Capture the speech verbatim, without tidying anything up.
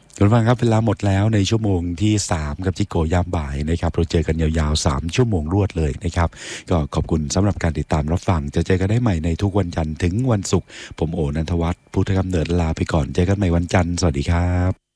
คุณฟังครับเวลาหมดแล้วในชั่วโมงที่สามกับจิโกยามบ่ายนะครับเราเจอกันยาวๆสามชั่วโมงรวดเลยนะครับก็ขอบคุณสำหรับการติดตามรับฟังจะเจอกันได้ใหม่ในทุกวันจันทร์ถึงวันศุกร์ผมโอนันทวัฒน์พุทธกำเนิดลาไปก่อนเจอกันใหม่วันจันทร์สวัสดีครับ